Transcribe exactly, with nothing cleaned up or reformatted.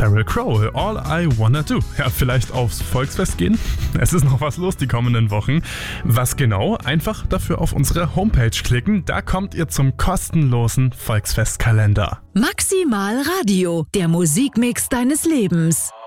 Sheryl Crow, All I Wanna Do. Ja, vielleicht aufs Volksfest gehen? Es ist noch was los die kommenden Wochen. Was genau? Einfach dafür auf unsere Homepage klicken. Da kommt ihr zum kostenlosen Volksfestkalender. Maximal Radio, der Musikmix deines Lebens.